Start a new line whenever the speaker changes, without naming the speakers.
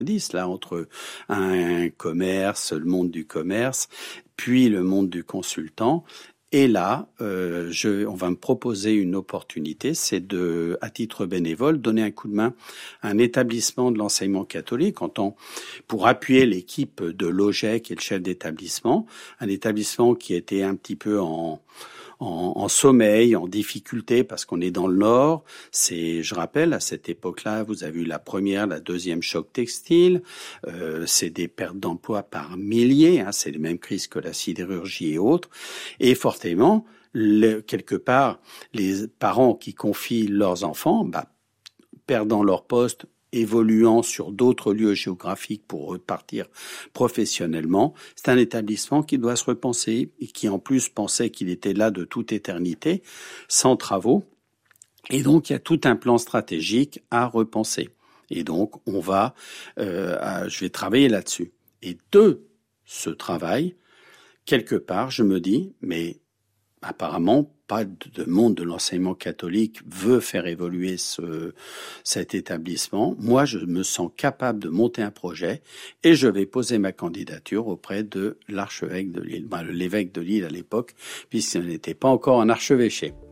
là, entre un commerce, le monde du commerce, puis le monde du consultant. Et là, on va me proposer une opportunité, c'est de, à titre bénévole, donner un coup de main à un établissement de l'enseignement catholique pour appuyer l'équipe de Logec et le chef d'établissement, un établissement qui était un petit peu en sommeil, en difficulté, parce qu'on est dans le Nord. Je rappelle, à cette époque-là, vous avez eu la première, la deuxième choc textile. C'est des pertes d'emploi par milliers. C'est les mêmes crises que la sidérurgie et autres. Et fortement, quelque part, les parents qui confient leurs enfants, perdant leur poste, évoluant sur d'autres lieux géographiques pour repartir professionnellement. C'est un établissement qui doit se repenser et qui en plus pensait qu'il était là de toute éternité, sans travaux. Et donc, il y a tout un plan stratégique à repenser. Et donc, je vais travailler là-dessus. Et de ce travail, quelque part, je me dis, mais apparemment, pas de monde de l'enseignement catholique veut faire évoluer cet établissement. Moi, je me sens capable de monter un projet et je vais poser ma candidature auprès de l'archevêque de Lille, l'évêque de Lille à l'époque, puisqu'il n'était pas encore un archevêché.